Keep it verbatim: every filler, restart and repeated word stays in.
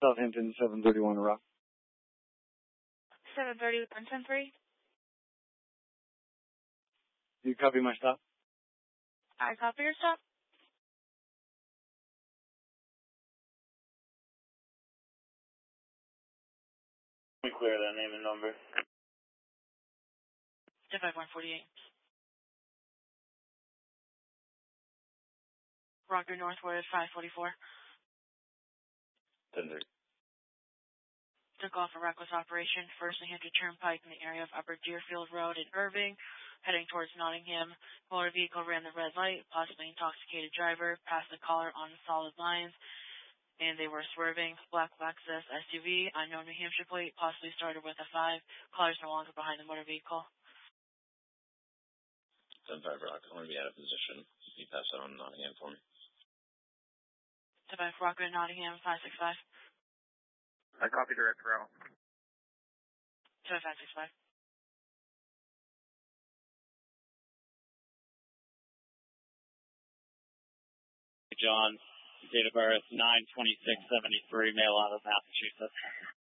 Southampton, seven thirty-one Rock. seven thirty with one ten three. You copy my stop? I copy your stop. We clear that name and number. ten five one forty-eight. Rocker Northward five forty-four. ten three. Took off a reckless operation, first New Hampshire Turnpike in the area of Upper Deerfield Road in Irving, heading towards Nottingham. Motor vehicle ran the red light, possibly intoxicated driver, passed the collar on solid lines, and they were swerving. Black Lexus S U V, unknown New Hampshire plate, possibly started with a five. Collar's no longer behind the motor vehicle. ten five Rock, I want to be out of position. Can you pass that on Nottingham for me? ten five Rocker Nottingham five six five. I copy direct route. ten five six five. John, date of birth nine twenty-six seventy-three, male out of Massachusetts.